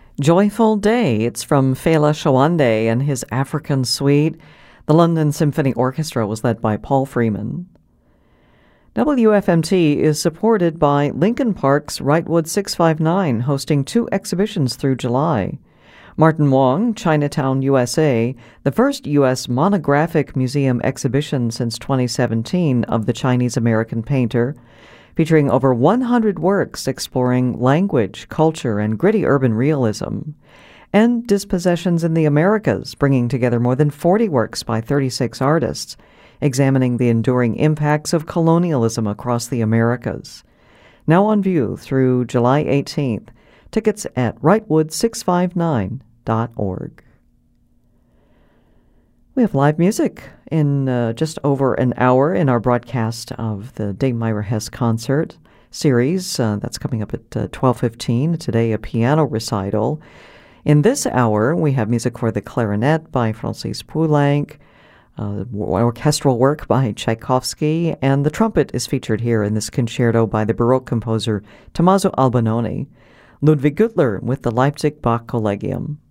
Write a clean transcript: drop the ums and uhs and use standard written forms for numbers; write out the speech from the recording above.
Joyful Day. It's from Fela Shawande and his African Suite. The London Symphony Orchestra was led by Paul Freeman. WFMT is supported by Lincoln Park's Wrightwood 659, hosting 2 exhibitions through July. Martin Wong, Chinatown, USA, the first U.S. monographic museum exhibition since 2017 of the Chinese-American painter, featuring over 100 works exploring language, culture, and gritty urban realism, and Dispossessions in the Americas, bringing together more than 40 works by 36 artists, examining the enduring impacts of colonialism across the Americas. Now on view through July 18th. Tickets at wrightwood659.org. We have live music in just over an hour in our broadcast of the Dame Myra Hess concert series. That's coming up at 12:15. Today, a piano recital. In this hour, we have music for the clarinet by Francis Poulenc, orchestral work by Tchaikovsky, and the trumpet is featured here in this concerto by the Baroque composer Tommaso Albinoni. Ludwig Gürtler with the Leipzig Bach Collegium.